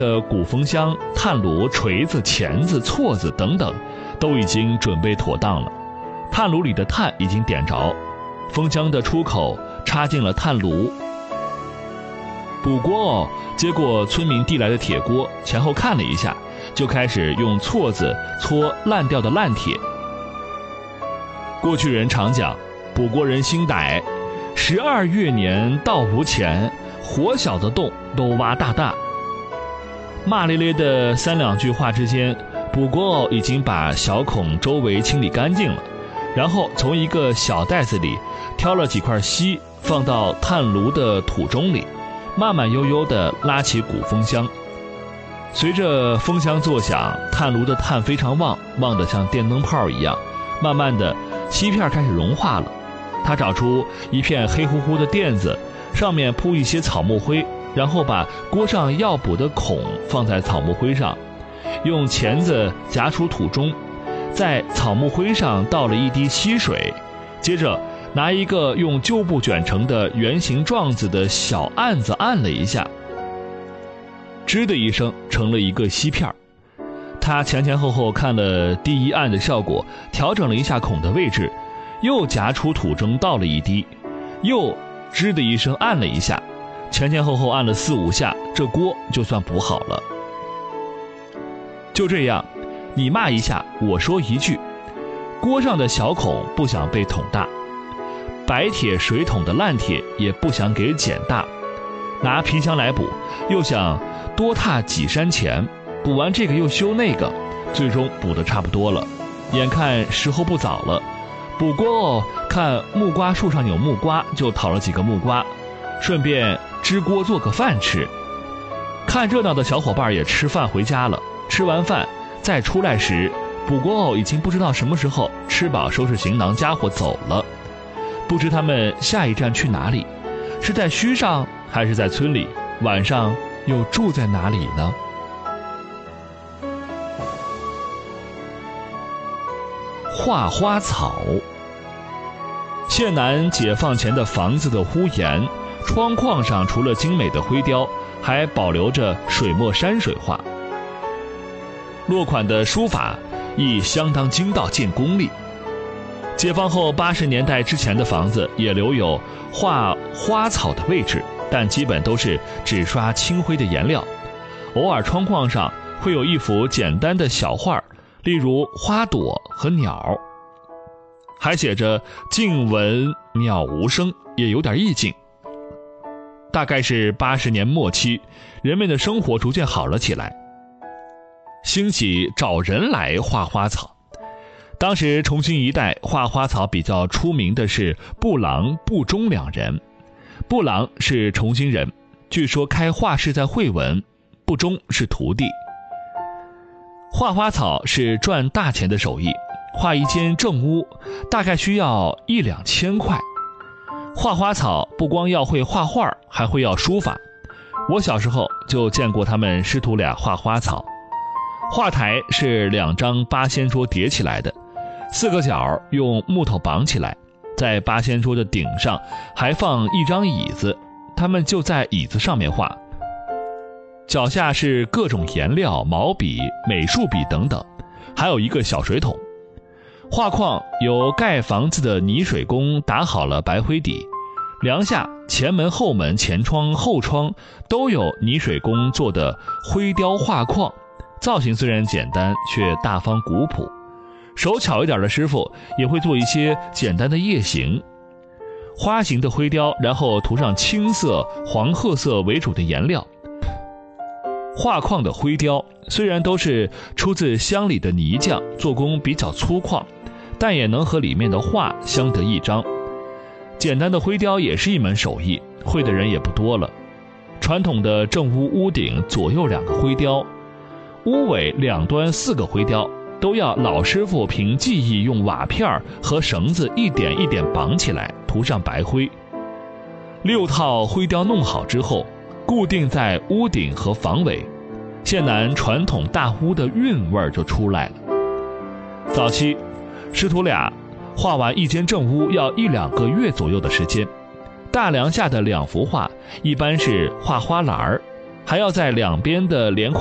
鼓风箱、炭炉、锤子、钳子、锉子等等都已经准备妥当了。炭炉里的炭已经点着，风箱的出口插进了炭炉。补锅偶接过村民递来的铁锅，前后看了一下，就开始用锉子搓烂掉的烂铁。过去人常讲，补锅人心歹，12月年到无钱，火小的洞都挖大大。骂咧咧的3两句话之间，补锅偶已经把小孔周围清理干净了，然后从一个小袋子里挑了几块锡放到炭炉的土中里，慢慢悠悠地拉起鼓风箱。随着风箱作响，炭炉的炭非常旺，旺得像电灯泡一样，慢慢的锡片开始融化了。他找出一片黑乎乎的垫子，上面铺一些草木灰，然后把锅上要补的孔放在草木灰上，用钳子夹出土中，在草木灰上倒了一滴稀水，接着拿一个用旧布卷成的圆形状子的小案子按了一下，吱的一声成了一个锡片。他前前后后看了第一按的效果，调整了一下孔的位置，又夹出土中倒了一滴，又吱的一声按了一下，前前后后按了4、5下，这锅就算补好了。就这样，你骂一下，我说一句，锅上的小孔不想被捅大，白铁水桶的烂铁也不想给剪大，拿皮箱来补，又想多踏几山前，补完这个又修那个，最终补得差不多了。眼看时候不早了，补锅偶看木瓜树上有木瓜，就讨了几个木瓜，顺便支锅做个饭吃。看热闹的小伙伴也吃饭回家了，吃完饭再出来时，补锅偶已经不知道什么时候吃饱收拾行囊家伙走了。不知他们下一站去哪里，是在墟上还是在村里，晚上又住在哪里呢？画花草。县南解放前的房子的屋檐、窗框上，除了精美的灰雕，还保留着水墨山水画。落款的书法亦相当精到见功力。解放后80年代之前的房子也留有画花草的位置，但基本都是只刷青灰的颜料，偶尔窗框上会有一幅简单的小画，例如花朵和鸟，还写着静闻鸟无声，也有点意境。大概是80年末期，人们的生活逐渐好了起来，兴起找人来画花草。当时重庆一带画花草比较出名的是布郎、布中2人。布郎是重庆人，据说开画室在惠文，布中是徒弟。画花草是赚大钱的手艺，画一间正屋大概需要1、2千块。画花草不光要会画画，还会要书法。我小时候就见过他们师徒俩画花草。画台是2张八仙桌叠起来的，4个角用木头绑起来，在八仙桌的顶上还放一张椅子，他们就在椅子上面画。脚下是各种颜料、毛笔、美术笔等等，还有一个小水桶。画框由盖房子的泥水工打好了白灰底，梁下、前门、后门、前窗、后窗都有泥水工做的灰雕画框，造型虽然简单，却大方古朴。手巧一点的师傅也会做一些简单的叶形、花形的灰雕，然后涂上青色、黄褐色为主的颜料。画框的灰雕虽然都是出自乡里的泥匠，做工比较粗犷，但也能和里面的画相得益彰。简单的灰雕也是一门手艺，会的人也不多了。传统的正屋屋顶左右2个灰雕，屋尾两端4个灰雕，都要老师傅凭技艺用瓦片和绳子一点一点绑起来，涂上白灰。6套灰雕弄好之后，固定在屋顶和房尾，县南传统大屋的韵味就出来了。早期师徒俩画完一间正屋要1、2个月左右的时间。大梁下的2幅画一般是画花篮， 还要在两边的连